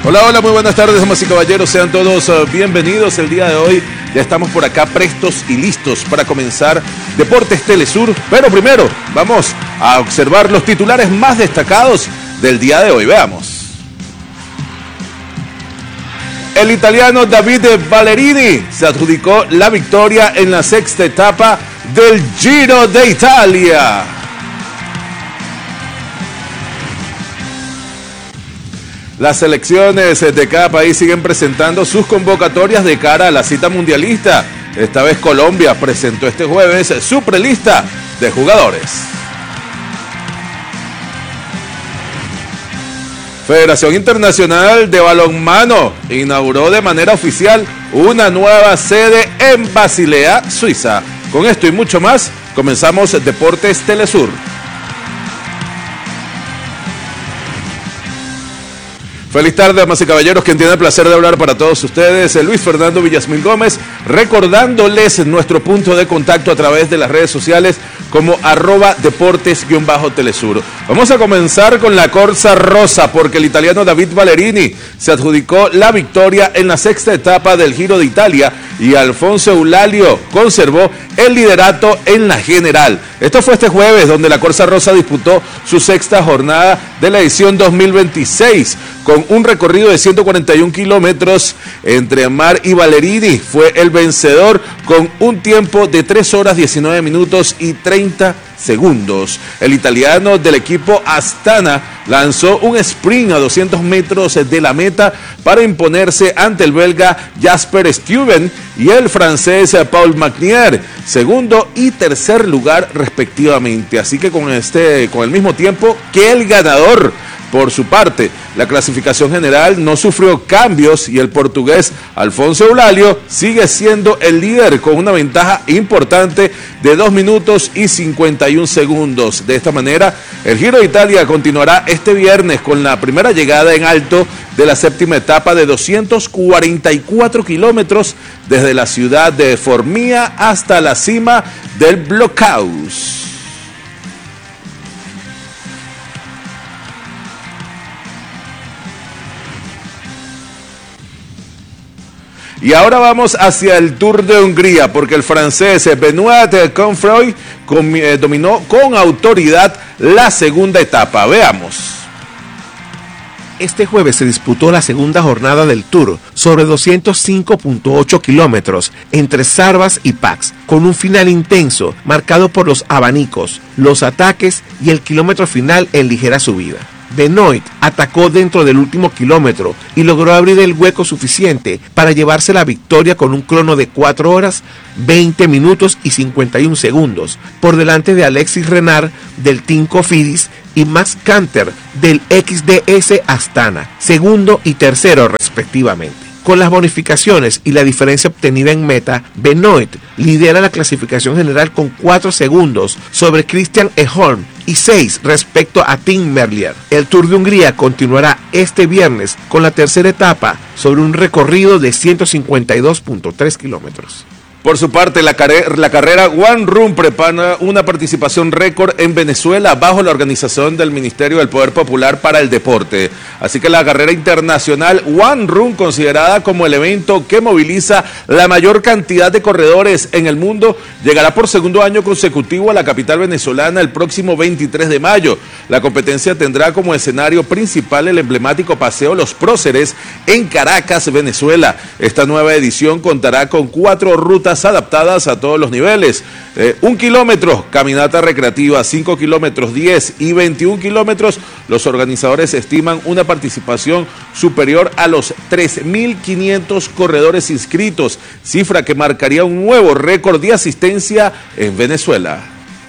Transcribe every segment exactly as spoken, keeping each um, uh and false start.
Hola, hola, muy buenas tardes, damas y caballeros, sean todos uh, bienvenidos. El día de hoy ya estamos por acá prestos y listos para comenzar Deportes Telesur, pero primero vamos a observar los titulares más destacados del día de hoy. Veamos. El italiano Davide Ballerini se adjudicó la victoria en la sexta etapa del Giro de Italia. Las selecciones de cada país siguen presentando sus convocatorias de cara a la cita mundialista. Esta vez Colombia presentó este jueves su prelista de jugadores. Federación Internacional de Balonmano inauguró de manera oficial una nueva sede en Basilea, Suiza. Con esto y mucho más, comenzamos Deportes Telesur. Feliz tarde, damas y caballeros, quien tiene el placer de hablar para todos ustedes, Luis Fernando Villasmil Gómez, recordándoles nuestro punto de contacto a través de las redes sociales como arroba deportes-telesur. Vamos a comenzar con la Corsa Rosa, porque el italiano David Ballerini se adjudicó la victoria en la sexta etapa del Giro de Italia y Alfonso Eulalio conservó el liderato en la general. Esto fue este jueves, donde la Corsa Rosa disputó su sexta jornada de la edición dos mil veintiséis, con un recorrido de ciento cuarenta y un kilómetros. Entre Mar y Ballerini fue el vencedor con un tiempo de tres horas diecinueve minutos y treinta segundos. El italiano del equipo Astana lanzó un sprint a doscientos metros de la meta para imponerse ante el belga Jasper Stuyven y el francés Paul Magnier, segundo y tercer lugar respectivamente. Así que con este, con el mismo tiempo que el ganador. Por su parte, la clasificación general no sufrió cambios y el portugués Alfonso Eulalio sigue siendo el líder con una ventaja importante de dos minutos y cincuenta y un segundos. De esta manera, el Giro de Italia continuará este viernes con la primera llegada en alto de la séptima etapa de doscientos cuarenta y cuatro kilómetros desde la ciudad de Formia hasta la cima del Blockhaus. Y ahora vamos hacia el Tour de Hungría, porque el francés Benoit Cosnefroy dominó con autoridad la segunda etapa. Veamos. Este jueves se disputó la segunda jornada del Tour sobre doscientos cinco punto ocho kilómetros entre Sarvas y Pax, con un final intenso marcado por los abanicos, los ataques y el kilómetro final en ligera subida. Benoit atacó dentro del último kilómetro y logró abrir el hueco suficiente para llevarse la victoria con un crono de cuatro horas, veinte minutos y cincuenta y un segundos, por delante de Alexis Renard del Team Cofidis y Max Canter del X D S Astana, segundo y tercero respectivamente. Con las bonificaciones y la diferencia obtenida en meta, Benoit lidera la clasificación general con cuatro segundos sobre Christian Ekholm y seis respecto a Tim Merlier. El Tour de Hungría continuará este viernes con la tercera etapa sobre un recorrido de ciento cincuenta y dos punto tres kilómetros. Por su parte, la, car- la carrera One Run prepara una participación récord en Venezuela bajo la organización del Ministerio del Poder Popular para el Deporte. Así que la carrera internacional One Run, considerada como el evento que moviliza la mayor cantidad de corredores en el mundo, llegará por segundo año consecutivo a la capital venezolana el próximo veintitrés de mayo. La competencia tendrá como escenario principal el emblemático Paseo Los Próceres en Caracas, Venezuela. Esta nueva edición contará con cuatro rutas adaptadas a todos los niveles. Eh, un kilómetro, caminata recreativa, cinco kilómetros, diez y veintiún kilómetros. Los organizadores estiman una participación superior a los tres mil quinientos corredores inscritos, cifra que marcaría un nuevo récord de asistencia en Venezuela.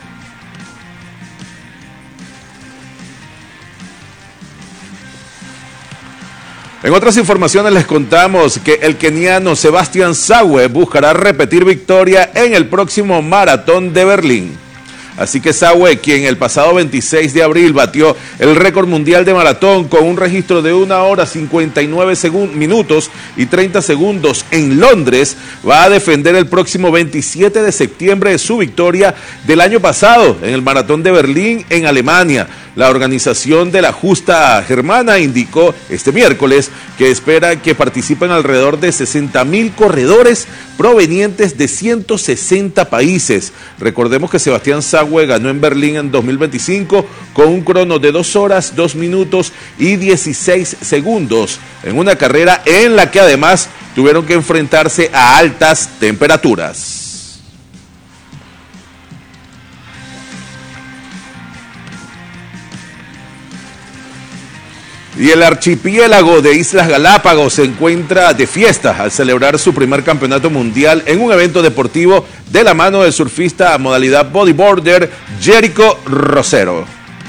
En otras informaciones les contamos que el keniano Sebastian Sawe buscará repetir victoria en el próximo maratón de Berlín. Así que Sawe, quien el pasado veintiséis de abril batió el récord mundial de maratón con un registro de una hora cincuenta y nueve minutos y treinta segundos en Londres, va a defender el próximo veintisiete de septiembre de su victoria del año pasado en el maratón de Berlín en Alemania. La organización de la justa germana indicó este miércoles que espera que participen alrededor de sesenta mil corredores provenientes de ciento sesenta países. Recordemos que Sebastián Sawe ganó en Berlín en dos mil veinticinco con un crono de dos horas, dos minutos y dieciséis segundos en una carrera en la que además tuvieron que enfrentarse a altas temperaturas. Y el archipiélago de Islas Galápagos se encuentra de fiesta al celebrar su primer campeonato mundial en un evento deportivo de la mano del surfista a modalidad bodyboarder Jerico Rosero.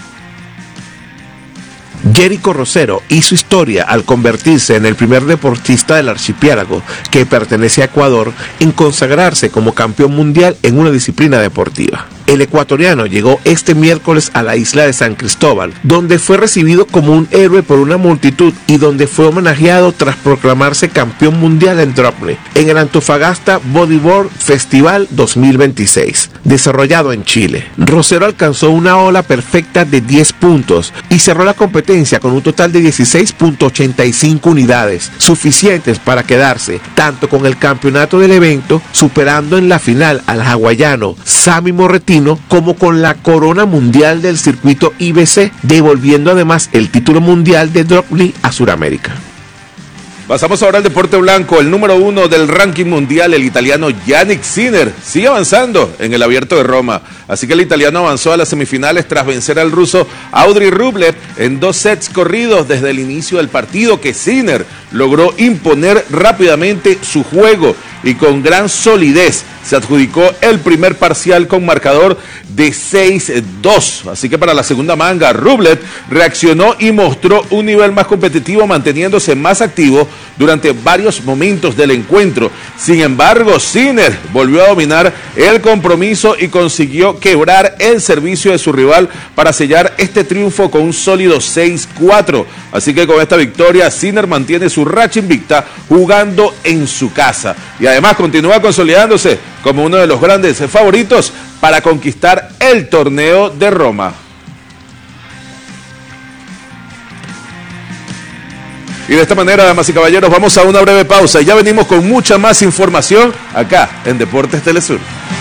Jerico Rosero hizo historia al convertirse en el primer deportista del archipiélago que pertenece a Ecuador en consagrarse como campeón mundial en una disciplina deportiva. El ecuatoriano llegó este miércoles a la isla de San Cristóbal, donde fue recibido como un héroe por una multitud y donde fue homenajeado tras proclamarse campeón mundial en Dropney, en el Antofagasta Bodyboard Festival dos mil veintiséis, desarrollado en Chile. Rosero alcanzó una ola perfecta de diez puntos y cerró la competencia con un total de dieciséis punto ochenta y cinco unidades, suficientes para quedarse tanto con el campeonato del evento, superando en la final al hawaiano Sami Morretino, como con la corona mundial del circuito I B C, devolviendo además el título mundial de Dropney a Sudamérica. Pasamos ahora al deporte blanco. El número uno del ranking mundial, el italiano Jannik Sinner, sigue avanzando en el Abierto de Roma. Así que el italiano avanzó a las semifinales tras vencer al ruso Audrey Rublev en dos sets corridos desde el inicio del partido, que Sinner logró imponer rápidamente su juego y con gran solidez se adjudicó el primer parcial con marcador de seis dos. Así que para la segunda manga, Rublev reaccionó y mostró un nivel más competitivo, manteniéndose más activo durante varios momentos del encuentro. Sin embargo, Sinner volvió a dominar el compromiso y consiguió quebrar el servicio de su rival para sellar este triunfo con un sólido seis cuatro. Así que con esta victoria, Sinner mantiene su racha invicta jugando en su casa y además continúa consolidándose como uno de los grandes favoritos para conquistar el torneo de Roma. Y de esta manera, damas y caballeros, vamos a una breve pausa y ya venimos con mucha más información acá en Deportes Telesur.